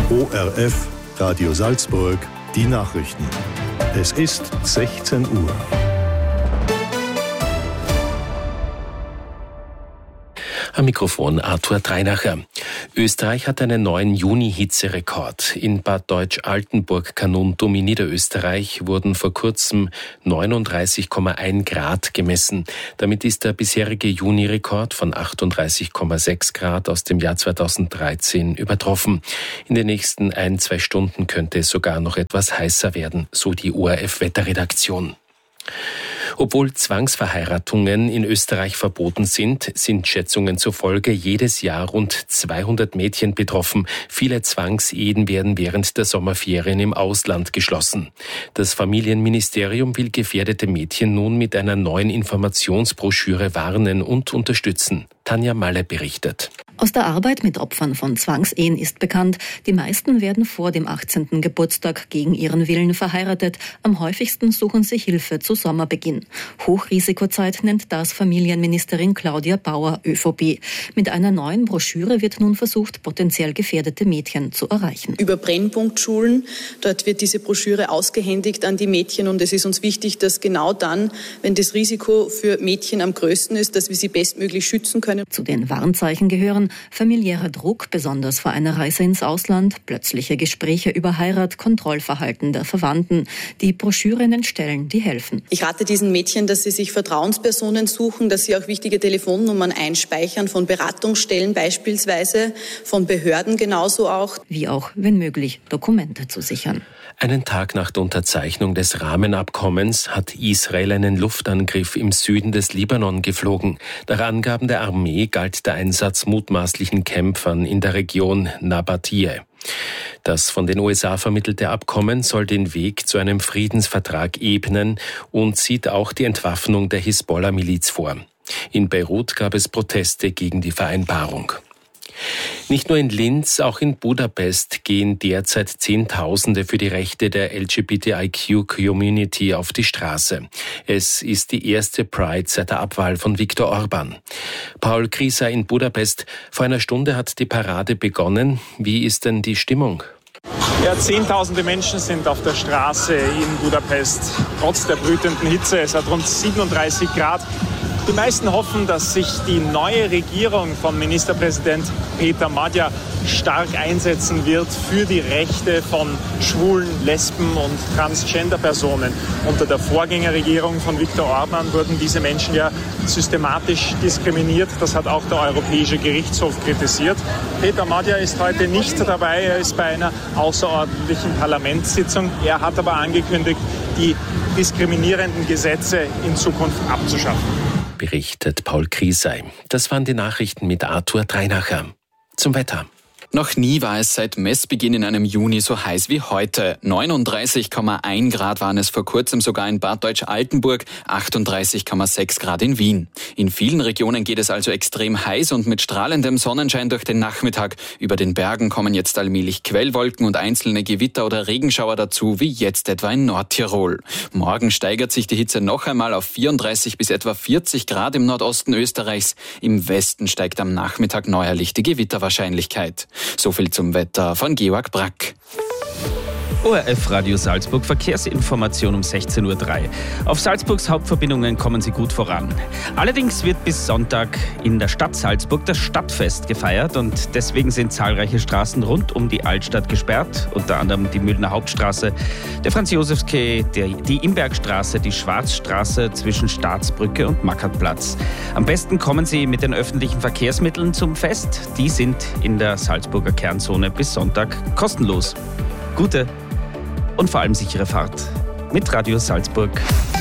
ORF Radio Salzburg, die Nachrichten. Es ist 16 Uhr. Am Mikrofon Arthur Dreinacher. Österreich hat einen neuen Juni-Hitzerekord. In Bad Deutsch-Altenburg-Kanuntum in Niederösterreich wurden vor kurzem 39,1 Grad gemessen. Damit ist der bisherige Juni-Rekord von 38,6 Grad aus dem Jahr 2013 übertroffen. In den nächsten 1-2 Stunden könnte es sogar noch etwas heißer werden, so die ORF-Wetterredaktion. Obwohl Zwangsverheiratungen in Österreich verboten sind, sind Schätzungen zufolge jedes Jahr rund 200 Mädchen betroffen. Viele Zwangsehen werden während der Sommerferien im Ausland geschlossen. Das Familienministerium will gefährdete Mädchen nun mit einer neuen Informationsbroschüre warnen und unterstützen. Tanja Malle berichtet. Aus der Arbeit mit Opfern von Zwangsehen ist bekannt, die meisten werden vor dem 18. Geburtstag gegen ihren Willen verheiratet. Am häufigsten suchen sie Hilfe zu Sommerbeginn. Hochrisikozeit nennt das Familienministerin Claudia Bauer, ÖVP. Mit einer neuen Broschüre wird nun versucht, potenziell gefährdete Mädchen zu erreichen. Über Brennpunktschulen, dort wird diese Broschüre ausgehändigt an die Mädchen und es ist uns wichtig, dass genau dann, wenn das Risiko für Mädchen am größten ist, dass wir sie bestmöglich schützen können. Zu den Warnzeichen gehören familiärer Druck, besonders vor einer Reise ins Ausland, plötzliche Gespräche über Heirat, Kontrollverhalten der Verwandten. Die Broschüren stellen, die helfen. Ich rate diesen Mädchen, dass sie sich Vertrauenspersonen suchen, dass sie auch wichtige Telefonnummern einspeichern, von Beratungsstellen beispielsweise, von Behörden genauso auch. Wie auch, wenn möglich, Dokumente zu sichern. Einen Tag nach der Unterzeichnung des Rahmenabkommens hat Israel einen Luftangriff im Süden des Libanon geflogen. Nach Angaben der Armee galt der Einsatz mutmaßlichen Kämpfern in der Region Nabatiyeh. Das von den USA vermittelte Abkommen soll den Weg zu einem Friedensvertrag ebnen und sieht auch die Entwaffnung der Hisbollah-Miliz vor. In Beirut gab es Proteste gegen die Vereinbarung. Nicht nur in Linz, auch in Budapest gehen derzeit Zehntausende für die Rechte der LGBTIQ-Community auf die Straße. Es ist die erste Pride seit der Abwahl von Viktor Orban. Paul Krieser in Budapest. Vor einer Stunde hat die Parade begonnen. Wie ist denn die Stimmung? Ja, Zehntausende Menschen sind auf der Straße in Budapest, trotz der brütenden Hitze. Es hat rund 37 Grad. Die meisten hoffen, dass sich die neue Regierung von Ministerpräsident Peter Magyar stark einsetzen wird für die Rechte von Schwulen, Lesben und Transgender-Personen. Unter der Vorgängerregierung von Viktor Orban wurden diese Menschen ja systematisch diskriminiert. Das hat auch der Europäische Gerichtshof kritisiert. Peter Magyar ist heute nicht dabei. Er ist bei einer außerordentlichen Parlamentssitzung. Er hat aber angekündigt, die diskriminierenden Gesetze in Zukunft abzuschaffen. Berichtet Paul Kriesei. Das waren die Nachrichten mit Arthur Dreinacher. Zum Wetter. Noch nie war es seit Messbeginn in einem Juni so heiß wie heute. 39,1 Grad waren es vor kurzem sogar in Bad Deutsch-Altenburg, 38,6 Grad in Wien. In vielen Regionen geht es also extrem heiß und mit strahlendem Sonnenschein durch den Nachmittag. Über den Bergen kommen jetzt allmählich Quellwolken und einzelne Gewitter oder Regenschauer dazu, wie jetzt etwa in Nordtirol. Morgen steigert sich die Hitze noch einmal auf 34 bis etwa 40 Grad im Nordosten Österreichs. Im Westen steigt am Nachmittag neuerlich die Gewitterwahrscheinlichkeit. So viel zum Wetter von Georg Brack. ORF Radio Salzburg, Verkehrsinformation um 16:03 Uhr. Auf Salzburgs Hauptverbindungen kommen sie gut voran. Allerdings wird bis Sonntag in der Stadt Salzburg das Stadtfest gefeiert und deswegen sind zahlreiche Straßen rund um die Altstadt gesperrt, unter anderem die Mühlener Hauptstraße, der Franz-Josefs-Quai, die Imbergstraße, die Schwarzstraße zwischen Staatsbrücke und Mackertplatz. Am besten kommen Sie mit den öffentlichen Verkehrsmitteln zum Fest. Die sind in der Salzburger Kernzone bis Sonntag kostenlos. Gute und vor allem sichere Fahrt mit Radio Salzburg.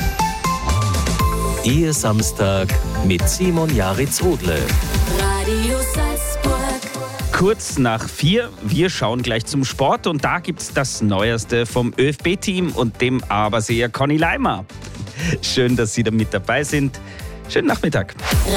Ihr Samstag mit Simon Jaritz-Odle. Radio Salzburg. Kurz nach 4, wir schauen gleich zum Sport und da gibt's das Neueste vom ÖFB-Team und dem Aberseer Conny Leimer. Schön, dass Sie da mit dabei sind. Schönen Nachmittag.